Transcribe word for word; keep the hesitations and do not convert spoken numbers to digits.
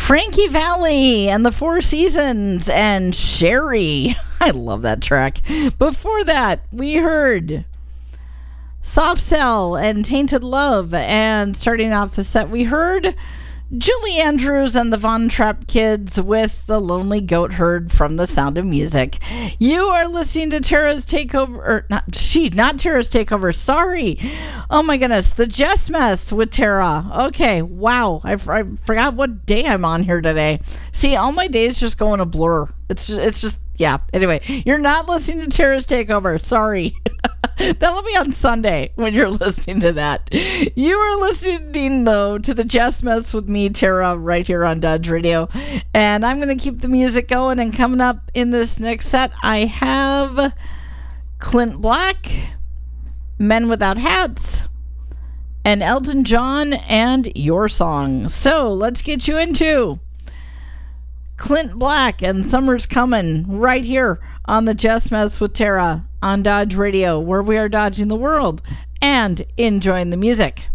Frankie Valli and the Four Seasons and Sherry. I love that track. Before that, we heard Soft Cell and Tainted Love. And starting off the set, we heard Julie Andrews and the Von Trapp Kids with The Lonely Goat Herd from The Sound of Music. You are listening to Tara's Takeover, or not, she, not Tara's Takeover, sorry. Oh my goodness, The Jess Mess with Tara. Okay, wow, I, I forgot what day I'm on here today. See, all my days just go in a blur. It's just, it's just, yeah. Anyway, you're not listening to Tara's Takeover, sorry. That'll be on Sunday when you're listening to that. You are listening, though, to the Jess Mess with me, Tara, right here on Dodge Radio. And I'm going to keep the music going. And coming up in this next set, I have Clint Black, Men Without Hats, and Elton John and Your Song. So let's get you into Clint Black and Summer's Coming right here on the Jess Mess with Tara on Dodge Radio, where we are dodging the world and enjoying the music.